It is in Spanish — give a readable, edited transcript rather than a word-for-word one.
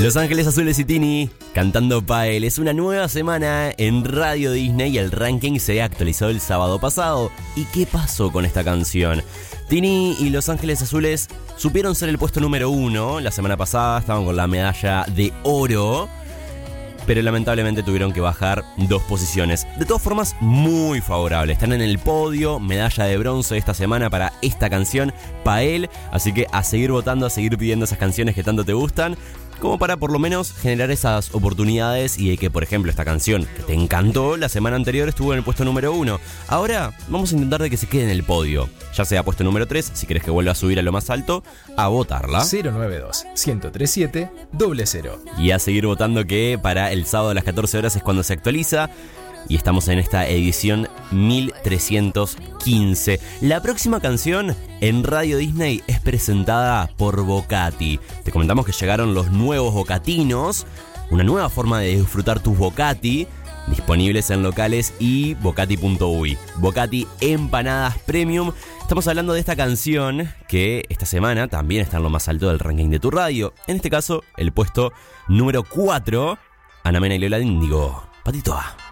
Los Ángeles Azules y Tini cantando Pael. Es una nueva semana en Radio Disney y el ranking se actualizó el sábado pasado. ¿Y qué pasó con esta canción? Tini y Los Ángeles Azules supieron ser el puesto número 1. La semana pasada estaban con la medalla de oro, pero lamentablemente tuvieron que bajar 2 posiciones. De todas formas, muy favorable. Están en el podio, medalla de bronce esta semana para esta canción, Pael. Así que a seguir votando, a seguir pidiendo esas canciones que tanto te gustan, como para por lo menos generar esas oportunidades y de que, por ejemplo, esta canción que te encantó la semana anterior estuvo en el puesto número 1. Ahora vamos a intentar de que se quede en el podio, ya sea puesto número 3, si querés que vuelva a subir a lo más alto, a votarla. 092-1037-00. Y a seguir votando, que para el sábado a las 14 horas es cuando se actualiza. Y estamos en esta edición 1315. La próxima canción en Radio Disney es presentada por Bocati. Te comentamos que llegaron los nuevos bocatinos, una nueva forma de disfrutar tus Bocati, disponibles en locales y bocati.uy. Bocati Empanadas Premium. Estamos hablando de esta canción que esta semana también está en lo más alto del ranking de tu radio. En este caso, el puesto número 4, Ana Mena y Lola Índigo. Patito A.